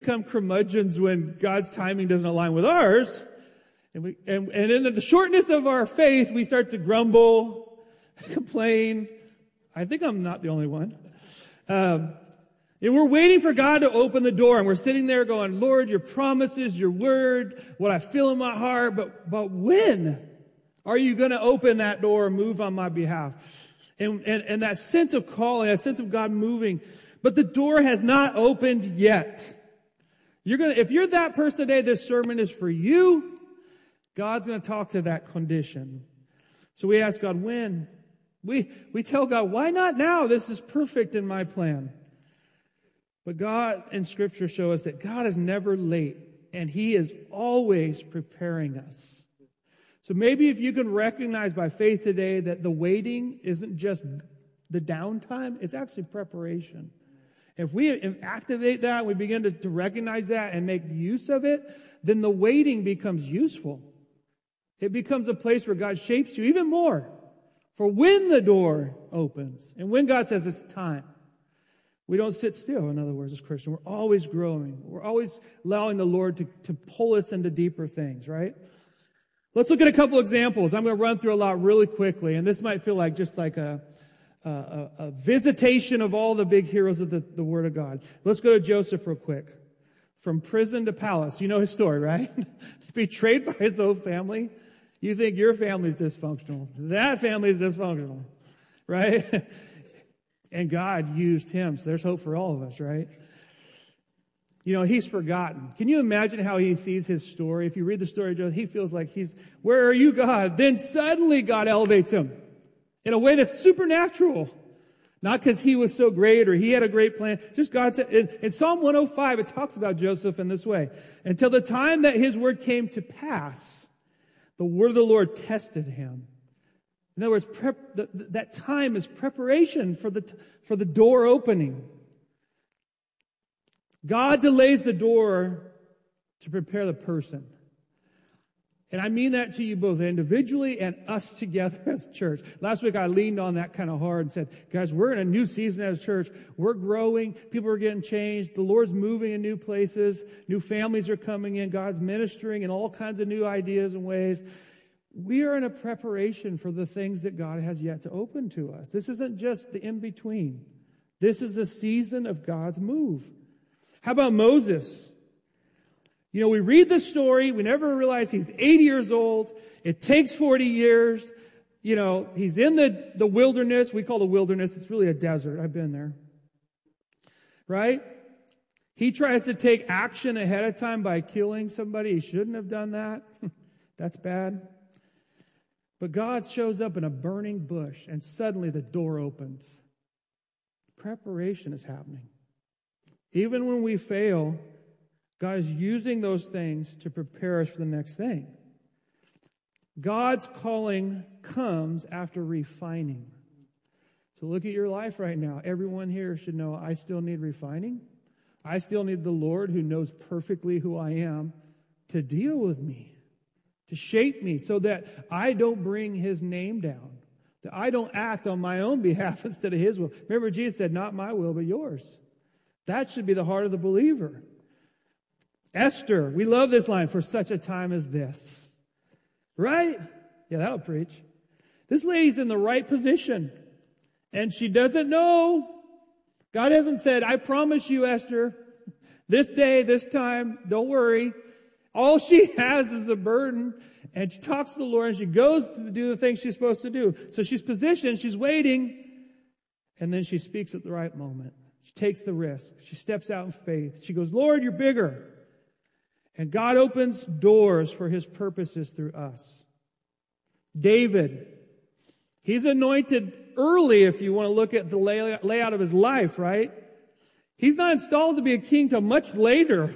become curmudgeons when God's timing doesn't align with ours. And in the shortness of our faith, we start to grumble, complain. I think I'm not the only one. And we're waiting for God to open the door, and we're sitting there going, Lord, your promises, your word, what I feel in my heart, but when are you going to open that door and move on my behalf? And that sense of calling, that sense of God moving, but the door has not opened yet. If you're that person today, this sermon is for you. God's going to talk to that condition. So we ask God, when? We tell God, why not now? This is perfect in my plan. But God and Scripture show us that God is never late, and He is always preparing us. So maybe if you can recognize by faith today that the waiting isn't just the downtime, it's actually preparation. If we activate that, we begin to recognize that and make use of it, then the waiting becomes useful. It becomes a place where God shapes you even more for when the door opens and when God says it's time. We don't sit still, in other words, as Christians. We're always growing. We're always allowing the Lord to pull us into deeper things, right? Let's look at a couple examples. I'm going to run through a lot really quickly, and this might feel like just like a visitation of all the big heroes of the Word of God. Let's go to Joseph real quick. From prison to palace. You know his story, right? Betrayed by his own family. You think your family's dysfunctional. That family is dysfunctional, right? And God used him, so there's hope for all of us, right? You know, he's forgotten. Can you imagine how he sees his story? If you read the story of Joseph, he feels like where are you, God? Then suddenly God elevates him in a way that's supernatural. Not because he was so great or he had a great plan. Just God said, in Psalm 105, it talks about Joseph in this way. Until the time that his word came to pass, the word of the Lord tested him. In other words, that time is preparation for the door opening. God delays the door to prepare the person. And I mean that to you both individually and us together as a church. Last week I leaned on that kind of hard and said, guys, we're in a new season as a church. We're growing. People are getting changed. The Lord's moving in new places. New families are coming in. God's ministering in all kinds of new ideas and ways. We are in a preparation for the things that God has yet to open to us. This isn't just the in-between. This is a season of God's move. How about Moses? You know, we read the story. We never realize he's 80 years old. It takes 40 years. You know, he's in the wilderness. We call the wilderness. It's really a desert. I've been there. Right? He tries to take action ahead of time by killing somebody. He shouldn't have done that. That's bad. But God shows up in a burning bush, and suddenly the door opens. Preparation is happening. Even when we fail, God is using those things to prepare us for the next thing. God's calling comes after refining. So look at your life right now. Everyone here should know I still need refining. I still need the Lord who knows perfectly who I am to deal with me, to shape me so that I don't bring His name down, that I don't act on my own behalf instead of His will. Remember, Jesus said, not my will, but yours. That should be the heart of the believer. Esther, we love this line, for such a time as this. Right? Yeah, that'll preach. This lady's in the right position, and she doesn't know. God hasn't said, I promise you, Esther, this day, this time, don't worry. All she has is a burden, and she talks to the Lord, and she goes to do the things she's supposed to do. So she's positioned, she's waiting, and then she speaks at the right moment. She takes the risk. She steps out in faith. She goes, Lord, you're bigger. And God opens doors for His purposes through us. David, he's anointed early if you want to look at the layout of his life, right? He's not installed to be a king till much later.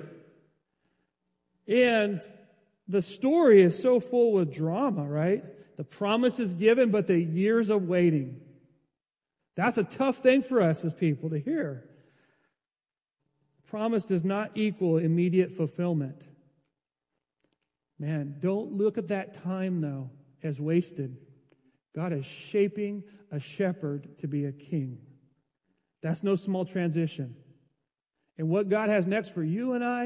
And the story is so full with drama, right? The promise is given, but the years of waiting. That's a tough thing for us as people to hear. Promise does not equal immediate fulfillment. Man, don't look at that time, though, as wasted. God is shaping a shepherd to be a king. That's no small transition. And what God has next for you and I